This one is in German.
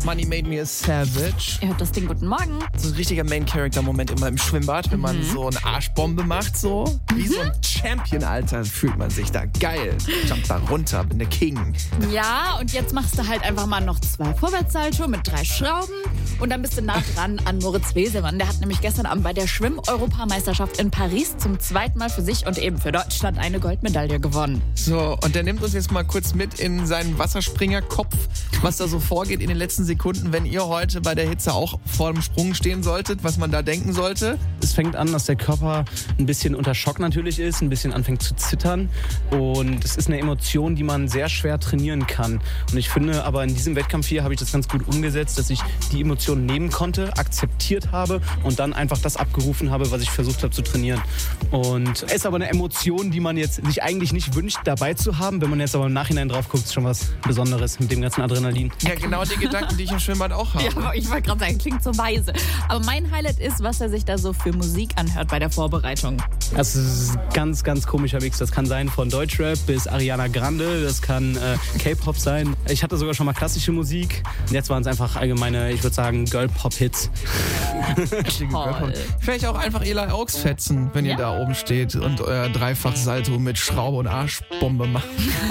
Money Made Me a Savage. Ihr hört das Ding, guten Morgen. So ein richtiger Main-Character-Moment immer im Schwimmbad, wenn man so eine Arschbombe macht, so. Wie so ein Champion, Alter, fühlt man sich da geil. Jump da runter, bin der King. Ja, und jetzt machst du halt einfach mal noch 2 Vorwärtssalto mit 3 Schrauben und dann bist du nah dran an Moritz Wesemann. Der hat nämlich gestern Abend bei der Schwimm-Europameisterschaft in Paris zum 2. Mal für sich und eben für Deutschland eine Goldmedaille gewonnen. So, und der nimmt uns jetzt mal kurz mit in seinen Wasserspringerkopf, was da so vorgeht in den letzten Sekunden, wenn ihr heute bei der Hitze auch vor dem Sprung stehen solltet, was man da denken sollte. Es fängt an, dass der Körper ein bisschen unter Schock natürlich ist, ein bisschen anfängt zu zittern und es ist eine Emotion, die man sehr schwer trainieren kann. Und ich finde aber in diesem Wettkampf hier habe ich das ganz gut umgesetzt, dass ich die Emotionen nehmen konnte, akzeptiert habe und dann einfach das abgerufen habe, was ich versucht habe zu trainieren. Und es ist aber eine Emotion, die man jetzt sich eigentlich nicht wünscht, dabei zu haben. Wenn man jetzt aber im Nachhinein drauf guckt, ist schon was Besonderes mit dem ganzen Adrenalin. Ja, genau die Gedanken, die ich im Schwimmbad auch habe. Ja, aber ich wollte gerade sagen, klingt so weise. Aber mein Highlight ist, was er sich da so für Musik anhört bei der Vorbereitung. Das ist ein ganz, ganz komischer Mix. Das kann sein von Deutschrap bis Ariana Grande, das kann K-Pop sein. Ich hatte sogar schon mal klassische Musik. Und jetzt waren es einfach allgemeine, ich würde sagen, Girl-Pop-Hits. Toll. Vielleicht auch einfach Eli Oaks fetzen, wenn ihr da oben steht und euer Dreifach-Salto mit Schraube und Arschbombe macht.